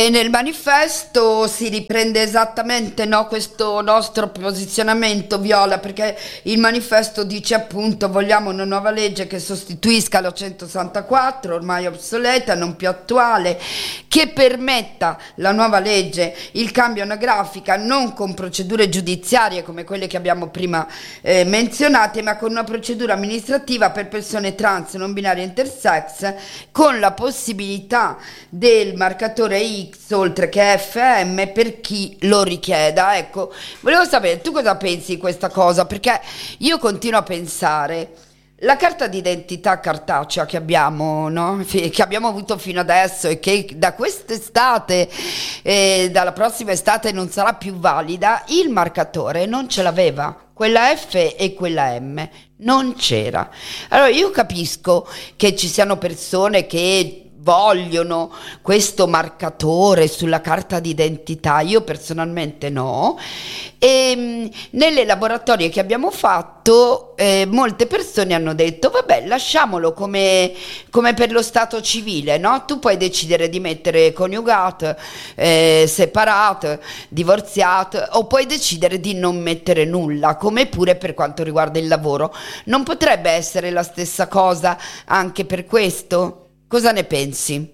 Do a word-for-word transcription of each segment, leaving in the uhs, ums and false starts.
E nel manifesto si riprende esattamente, no, questo nostro posizionamento, Viola, perché il manifesto dice appunto: vogliamo una nuova legge che sostituisca la centosessantaquattro, ormai obsoleta, non più attuale, che permetta la nuova legge il cambio anagrafica non con procedure giudiziarie come quelle che abbiamo prima eh, menzionate, ma con una procedura amministrativa per persone trans, non binarie, intersex, con la possibilità del marcatore X oltre che F M per chi lo richieda. Ecco, volevo sapere, tu cosa pensi di questa cosa? Perché io continuo a pensare, la carta d'identità cartacea che abbiamo, no? Che abbiamo avuto fino adesso e che da quest'estate, eh, dalla prossima estate non sarà più valida, il marcatore non ce l'aveva, quella F e quella M non c'era. Allora io capisco che ci siano persone che vogliono questo marcatore sulla carta d'identità, io personalmente no, e mh, nelle laboratorie che abbiamo fatto eh, molte persone hanno detto vabbè, lasciamolo come, come per lo stato civile, no? Tu puoi decidere di mettere coniugato, eh, separato, divorziato, o puoi decidere di non mettere nulla, come pure per quanto riguarda il lavoro. Non potrebbe essere la stessa cosa anche per questo? Cosa ne pensi?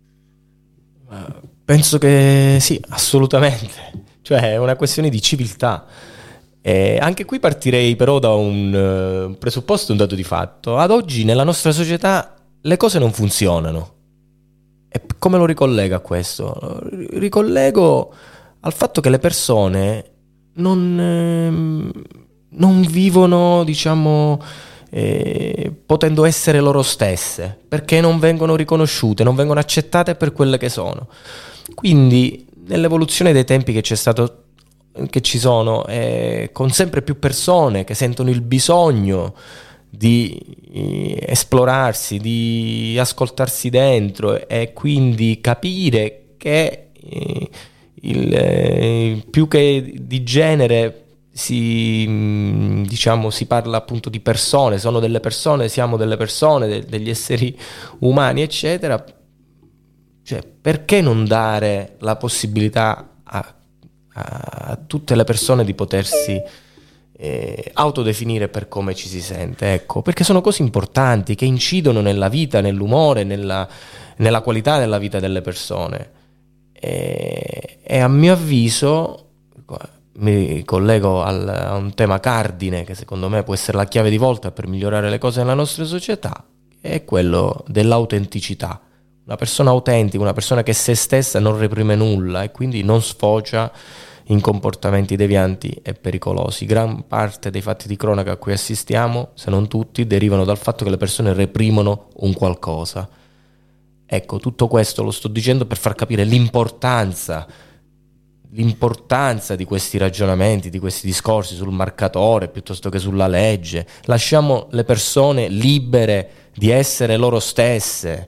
Penso che sì, assolutamente. Cioè è una questione di civiltà. E anche qui partirei però da un uh, presupposto, un dato di fatto. Ad oggi nella nostra società le cose non funzionano. E come lo ricollego a questo? Ricollego al fatto che le persone non, eh, non vivono, diciamo, Eh, potendo essere loro stesse, perché non vengono riconosciute, non vengono accettate per quelle che sono. Quindi nell'evoluzione dei tempi che c'è stato, che ci sono, eh, con sempre più persone che sentono il bisogno di eh, esplorarsi, di ascoltarsi dentro e quindi capire che eh, il, eh, più che di genere si, diciamo, si parla appunto di persone, sono delle persone, siamo delle persone, de- degli esseri umani, eccetera. Cioè, perché non dare la possibilità a, a, a tutte le persone di potersi eh, autodefinire per come ci si sente? Ecco, perché sono cose importanti che incidono nella vita, nell'umore, nella, nella qualità della vita delle persone. E, e a mio avviso, mi collego al, a un tema cardine che secondo me può essere la chiave di volta per migliorare le cose nella nostra società, è quello dell'autenticità. Una persona autentica, una persona che se stessa non reprime nulla e quindi non sfocia in comportamenti devianti e pericolosi. Gran parte dei fatti di cronaca a cui assistiamo, se non tutti, derivano dal fatto che le persone reprimono un qualcosa. Ecco, tutto questo lo sto dicendo per far capire l'importanza l'importanza di questi ragionamenti, di questi discorsi sul marcatore piuttosto che sulla legge. Lasciamo le persone libere di essere loro stesse.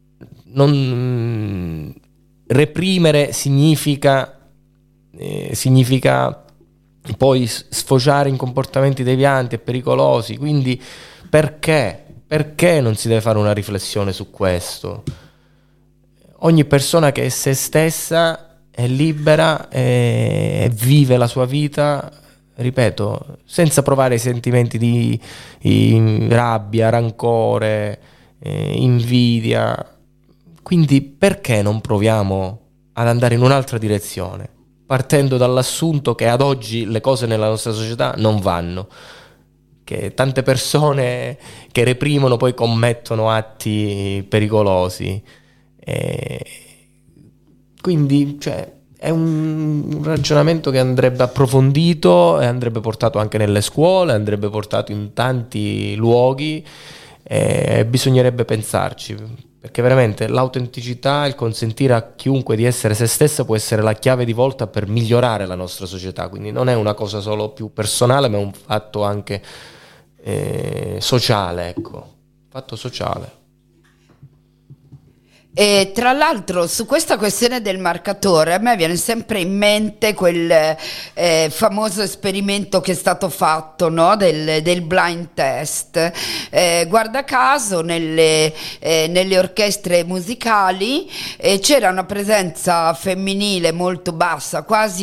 Non reprimere significa eh, significa poi sfociare in comportamenti devianti e pericolosi. Quindi perché perché non si deve fare una riflessione su questo? Ogni persona che è se stessa è libera e vive la sua vita, ripeto, senza provare i sentimenti di, di rabbia, rancore, eh, invidia. Quindi perché non proviamo ad andare in un'altra direzione, partendo dall'assunto che ad oggi le cose nella nostra società non vanno, che tante persone che reprimono poi commettono atti pericolosi. E quindi, cioè, è un ragionamento che andrebbe approfondito e andrebbe portato anche nelle scuole, andrebbe portato in tanti luoghi e bisognerebbe pensarci, perché veramente l'autenticità, il consentire a chiunque di essere se stessa può essere la chiave di volta per migliorare la nostra società. Quindi non è una cosa solo più personale, ma è un fatto anche eh, sociale, ecco, fatto sociale. E tra l'altro su questa questione del marcatore a me viene sempre in mente quel eh, famoso esperimento che è stato fatto, no? del, del blind test. Eh, guarda caso nelle, eh, nelle orchestre musicali eh, c'era una presenza femminile molto bassa, quasi